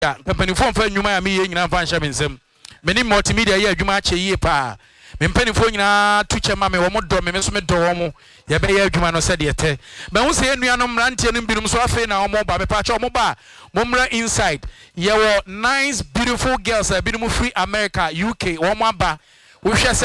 ya mpanimfo mfa nnwuma ya me ye nyina mfa nhye me nsem me ni multimedia ye adwuma ache yie pa me mpanimfo nyina tu chema me wo do me so me do wo mo ye be ye adwuma no se de ete me hu se enuanom rantie no binum so afi na wo mo ba me pa cha wo mo ba mo mra inside ye wo nice beautiful girls binum free America UK wo mo aba wo hwe